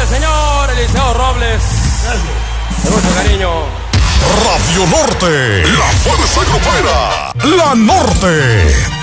señor Eliseo Robles. Con mucho cariño. Radio Norte, la fuerza grupera, la Norte.